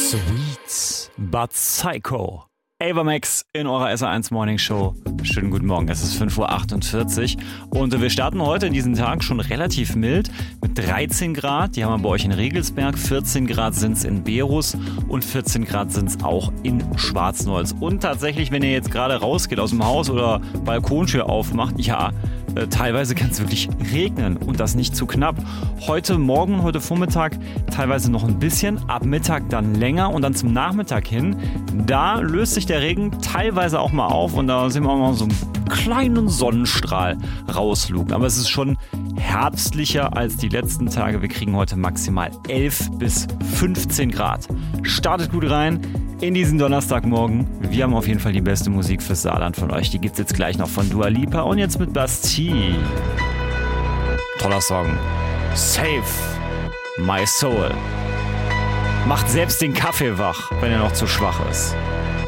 Sweet but Psycho. Ava Max in eurer SR1 Morning Show. Schönen guten Morgen, es ist 5:48 Uhr und wir starten heute in diesen Tag schon relativ mild mit 13 Grad. Die haben wir bei euch in Regelsberg, 14 Grad sind es in Berus und 14 Grad sind es auch in Schwarznolz. Und tatsächlich, wenn ihr jetzt gerade rausgeht aus dem Haus oder Balkontür aufmacht, ja, teilweise kann es wirklich regnen und das nicht zu knapp. Heute Morgen, heute Vormittag teilweise noch ein bisschen, ab Mittag dann länger und dann zum Nachmittag hin, da löst sich der Regen teilweise auch mal auf und da sehen wir auch mal so einen kleinen Sonnenstrahl rauslugen. Aber es ist schon herbstlicher als die letzten Tage. Wir kriegen heute maximal 11 bis 15 Grad. Startet gut rein in diesen Donnerstagmorgen. Wir haben auf jeden Fall die beste Musik fürs Saarland von euch. Die gibt's jetzt gleich noch von Dua Lipa und jetzt mit Bastille. Toller Song. Save My Soul. Macht selbst den Kaffee wach, wenn er noch zu schwach ist.